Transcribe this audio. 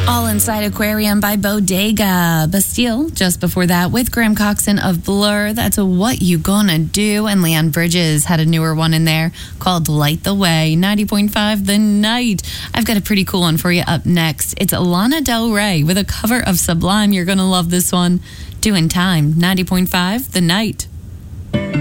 All Inside Aquarium by Bodega. Bastille, just before that, with Graham Coxon of Blur. That's a What You Gonna Do. And Leanne Bridges had a newer one in there called Light the Way. 90.5 The Night. I've got a pretty cool one for you up next. It's Lana Del Rey with a cover of Sublime. You're going to love this one. Doing Time. 90.5 The Night.